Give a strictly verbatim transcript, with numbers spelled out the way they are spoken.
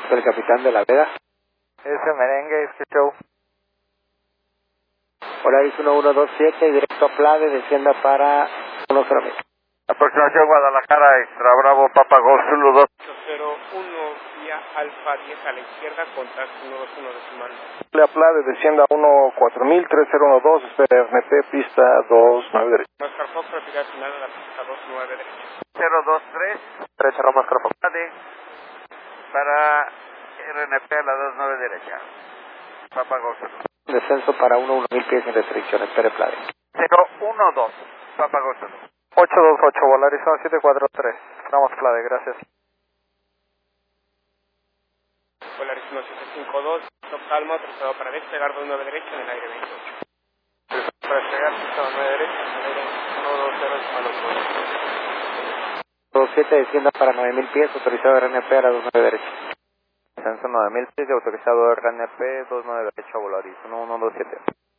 el capitán de la Vega. Ese merengue, es que show. Polaris uno uno dos siete y directo a Plade, descienda para uno cero mil. Aproximación Guadalajara, extra Bravo, Papa Go, Zulu dos. cero uno, vía Alfa diez a la izquierda, contacto uno dos uno decimal. Le Plade, descienda uno cuatro mil, tres cero uno dos, espera R N P, pista dos nueve derecha. Oscar Fox, velocidad final a la pista dos nueve derecha. cero dos tres, derecha Roma Oscar Fox. Plade, para R N P a la dos nueve derecha. Papa Go, Zulu. Descenso para uno uno mil pies sin restricción, espere Plade. cero uno dos, Papa Go, Zulu. ocho dos ocho, Volaris siete cuatro tres. Vamos Plade, gracias. Polaris uno siete cinco dos, stop calma, autorizado para despegar dos nueve derecha en el aire veintiocho. Para despegar, pista dos nueve derecha, en el aire uno dos cero decimal ocho. dos siete, descienda para nueve mil pies, autorizado R N P a la dos nueve derecha. Descenso nueve mil pies, autorizado R N P dos nueve derecha, Volaris uno uno dos siete.